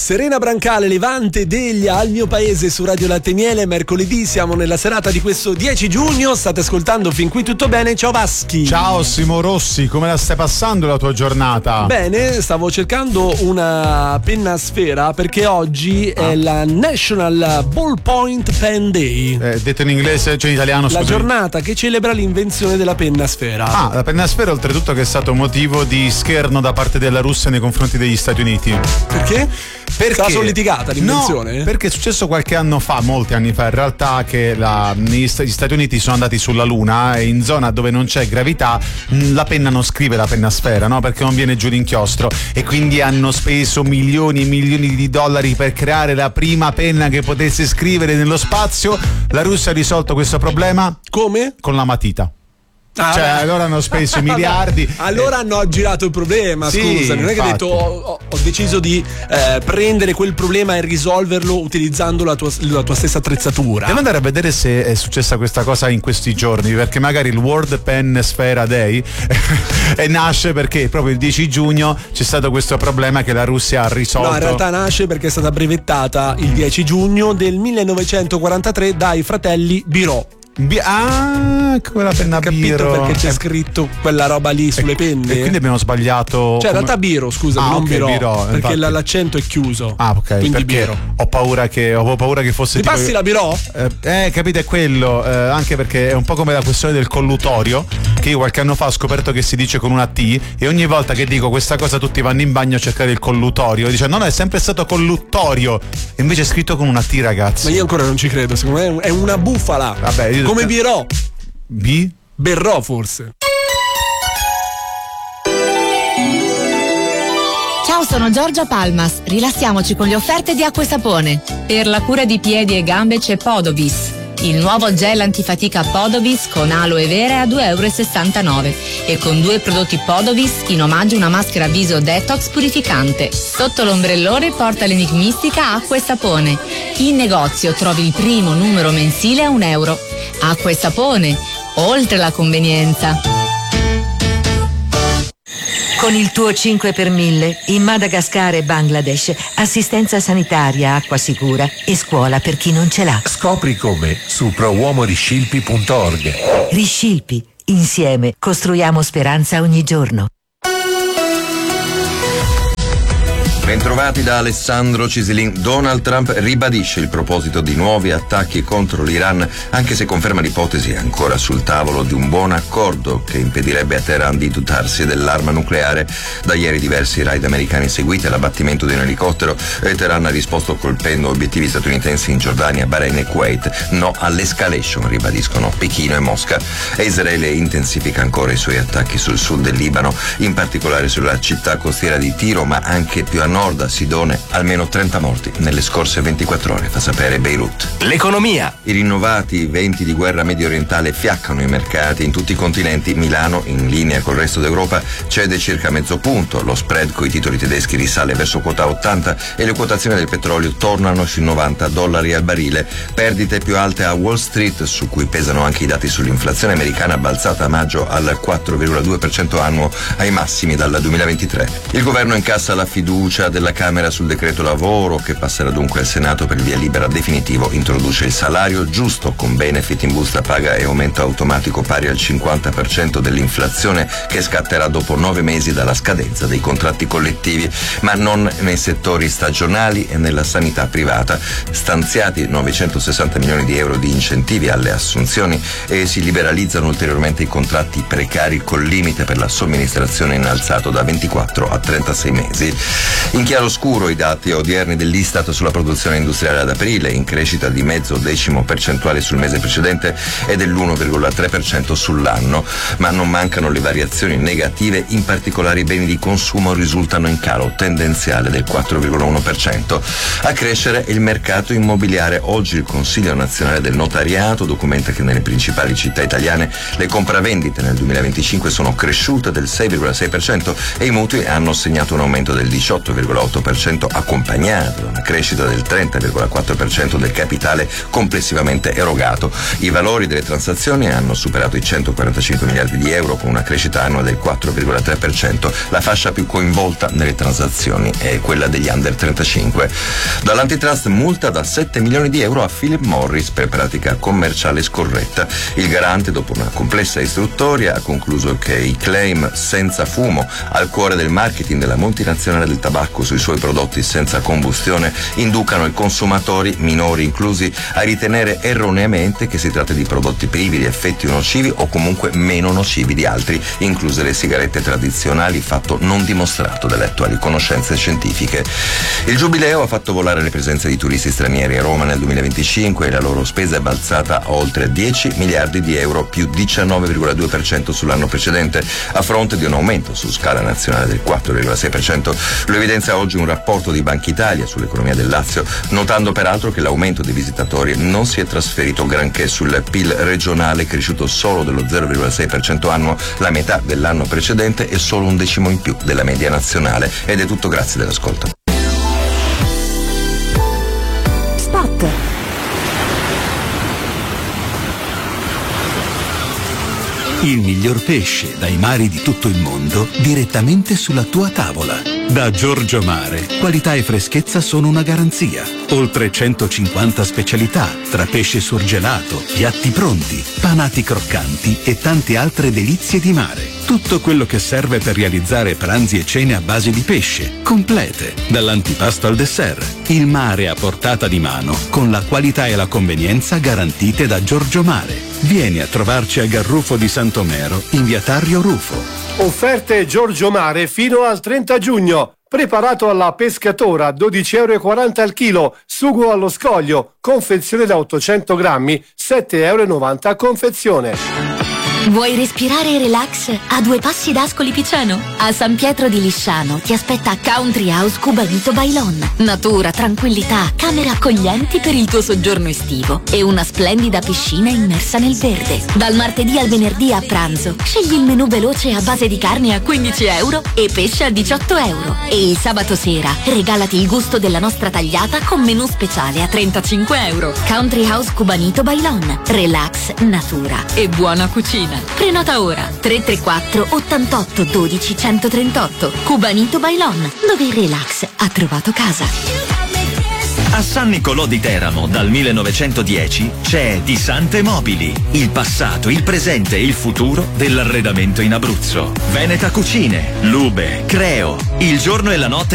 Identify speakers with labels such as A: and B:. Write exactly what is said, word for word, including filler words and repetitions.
A: Serena Brancale, Levante Deglia al mio paese su Radio Latte e Miele. Mercoledì siamo nella serata di questo dieci giugno. State ascoltando Fin qui tutto bene. Ciao Vaschi.
B: Ciao Simo Rossi, come la stai passando la tua giornata?
A: Bene, stavo cercando una penna a sfera perché oggi ah. è la National Ballpoint Pen Day.
B: Eh, detto in inglese, cioè in italiano,
A: la
B: scusami.
A: giornata che celebra l'invenzione della penna a sfera.
B: Ah, la penna a sfera oltretutto che è stato motivo di scherno da parte della Russia nei confronti degli Stati Uniti.
A: Perché?
B: Perché?
A: Stava solo litigata l'invenzione?
B: No, perché è successo qualche anno fa, molti anni fa in realtà, che la, gli Stati Uniti sono andati sulla Luna e in zona dove non c'è gravità la penna non scrive la penna a sfera, no? Perché non viene giù l'inchiostro, e quindi hanno speso milioni e milioni di dollari per creare la prima penna che potesse scrivere nello spazio. La Russia ha risolto questo problema
A: come?
B: Con la matita.
A: Ah,
B: cioè allora hanno speso miliardi.
A: Allora eh. hanno aggirato il problema,
B: sì,
A: scusa, non è che ha detto ho, ho deciso di eh, prendere quel problema e risolverlo utilizzando la tua, la tua stessa attrezzatura.
B: Devo andare a vedere se è successa questa cosa in questi giorni, perché magari il World Pen Sfera Day e nasce perché proprio il dieci giugno c'è stato questo problema che la Russia ha risolto.
A: No, in realtà nasce perché è stata brevettata il dieci giugno del millenovecentoquarantatré dai fratelli Birò.
B: Bi- ah, quella penna
A: Capito
B: Biro.
A: Perché c'è
B: eh,
A: scritto quella roba lì sulle
B: e,
A: penne.
B: E quindi abbiamo sbagliato.
A: Cioè in realtà Biro, scusa,
B: ah,
A: non
B: okay,
A: Birò,
B: Biro,
A: perché
B: infatti.
A: l'accento è chiuso.
B: Ah, ok.
A: Quindi
B: perché
A: Biro.
B: Ho paura che ho paura che fosse.
A: Ti
B: tipo,
A: passi la Birò?
B: Eh, eh, capite, è quello. Eh, anche perché è un po' come la questione del collutorio, che io qualche anno fa ho scoperto che si dice con una T, e ogni volta che dico questa cosa tutti vanno in bagno a cercare il collutorio. Dice no, no, è sempre stato colluttorio. E invece è scritto con una T, ragazzi.
A: Ma io ancora non ci credo, secondo me è una bufala.
B: Vabbè, io
A: come Birò.
B: B?
A: Berrò forse.
C: Ciao, sono Giorgia Palmas. Rilassiamoci con le offerte di acqua e sapone. Per la cura di piedi e gambe c'è Podovis. Il nuovo gel antifatica Podovis con aloe vera a due virgola sessantanove euro e con due prodotti Podovis in omaggio una maschera viso detox purificante. Sotto l'ombrellone porta l'enigmistica acqua e sapone. In negozio trovi il primo numero mensile a un euro. Acqua e sapone, oltre la convenienza.
D: Con il tuo cinque per mille in Madagascar e Bangladesh, assistenza sanitaria, acqua sicura e scuola per chi non ce l'ha.
E: Scopri come su pro uomo riscilpi punto org.
D: Riscilpi, insieme costruiamo speranza ogni giorno.
F: Bentrovati da Alessandro Cisilin. Donald Trump ribadisce il proposito di nuovi attacchi contro l'Iran, anche se conferma l'ipotesi ancora sul tavolo di un buon accordo che impedirebbe a Teheran di dotarsi dell'arma nucleare. Da ieri diversi raid americani seguiti all'abbattimento di un elicottero e Teheran ha risposto colpendo obiettivi statunitensi in Giordania, Bahrain e Kuwait. No all'escalation, ribadiscono Pechino e Mosca. E Israele intensifica ancora i suoi attacchi sul sud del Libano, in particolare sulla città costiera di Tiro, ma anche più a nord, a Sidone. Almeno trenta morti nelle scorse ventiquattro ore, fa sapere Beirut.
E: L'economia.
F: I rinnovati venti di guerra medio orientale fiaccano i mercati in tutti i continenti. Milano, in linea col resto d'Europa, cede circa mezzo punto. Lo spread coi titoli tedeschi risale verso quota ottanta e le quotazioni del petrolio tornano sui novanta dollari al barile. Perdite più alte a Wall Street, su cui pesano anche i dati sull'inflazione americana, balzata a maggio al quattro virgola due per cento annuo, ai massimi dal duemilaventitré. Il governo incassa la fiducia della Camera sul decreto lavoro, che passerà dunque al Senato per il via libera definitivo. Introduce il salario giusto con benefit in busta paga e aumento automatico pari al cinquanta per cento dell'inflazione, che scatterà dopo nove mesi dalla scadenza dei contratti collettivi, ma non nei settori stagionali e nella sanità privata. Stanziati novecentosessanta milioni di euro di incentivi alle assunzioni e si liberalizzano ulteriormente i contratti precari col limite per la somministrazione innalzato da ventiquattro a trentasei mesi. In chiaroscuro i dati odierni dell'Istat sulla produzione industriale ad aprile, in crescita di mezzo decimo percentuale sul mese precedente e dell'uno virgola tre per cento sull'anno, ma non mancano le variazioni negative. In particolare i beni di consumo risultano in calo tendenziale del quattro virgola uno per cento. A crescere il mercato immobiliare. Oggi il Consiglio Nazionale del Notariato documenta che nelle principali città italiane le compravendite nel duemilaventicinque sono cresciute del sei virgola sei per cento e i mutui hanno segnato un aumento del diciotto virgola virgola otto per cento, accompagnato da una crescita del trenta virgola quattro per cento del capitale complessivamente erogato. I valori delle transazioni hanno superato i centoquarantacinque miliardi di euro, con una crescita annua del quattro virgola tre per cento. La fascia più coinvolta nelle transazioni è quella degli under trentacinque. Dall'antitrust multa da sette milioni di euro a Philip Morris per pratica commerciale scorretta. Il garante, dopo una complessa istruttoria, ha concluso che i claim senza fumo al cuore del marketing della multinazionale del tabacco sui suoi prodotti senza combustione inducano i consumatori, minori inclusi, a ritenere erroneamente che si tratta di prodotti privi di effetti nocivi o comunque meno nocivi di altri, incluse le sigarette tradizionali, fatto non dimostrato dalle attuali conoscenze scientifiche. Il giubileo ha fatto volare le presenze di turisti stranieri a Roma nel duemilaventicinque e la loro spesa è balzata a oltre dieci miliardi di euro, più diciannove virgola due per cento sull'anno precedente, a fronte di un aumento su scala nazionale del quattro virgola sei per cento. Lo evidenzia oggi un rapporto di Banca Italia sull'economia del Lazio, notando peraltro che l'aumento dei visitatori non si è trasferito granché sul P I L regionale, cresciuto solo dello zero virgola sei per cento annuo, la metà dell'anno precedente e solo un decimo in più della media nazionale. Ed è tutto, grazie dell'ascolto.
G: Spot.
H: Il miglior pesce dai mari di tutto il mondo direttamente sulla tua tavola. Da Giorgio Mare, qualità e freschezza sono una garanzia. Oltre centocinquanta specialità, tra pesce surgelato, piatti pronti, panati croccanti e tante altre delizie di mare. Tutto quello che serve per realizzare pranzi e cene a base di pesce, complete, dall'antipasto al dessert. Il mare a portata di mano, con la qualità e la convenienza garantite da Giorgio Mare. Vieni a trovarci a Garrufo di Santomero, in via Tarrio Rufo.
I: Offerte Giorgio Mare fino al trenta giugno. Preparato alla pescatora, dodici virgola quaranta euro al chilo. Sugo allo scoglio, confezione da ottocento grammi, sette virgola novanta euro a confezione.
G: Vuoi respirare e relax? A due passi da Ascoli Piceno? A San Pietro di Lisciano ti aspetta Country House Cubanito Bailon. Natura, tranquillità, camere accoglienti per il tuo soggiorno estivo e una splendida piscina immersa nel verde. Dal martedì al venerdì a pranzo scegli il menù veloce a base di carne a quindici euro e pesce a diciotto euro. E il sabato sera regalati il gusto della nostra tagliata con menù speciale a trentacinque euro. Country House Cubanito Bailon. Relax, natura e buona cucina. Prenota ora tre tre quattro ottantotto dodici centotrentotto. Cubanito Bailon, dove il relax ha trovato casa.
J: A San Nicolò di Teramo dal millenovecentodieci c'è Di Sante Mobili, il passato, il presente e il futuro dell'arredamento in Abruzzo. Veneta Cucine, Lube, Creo, il giorno e la notte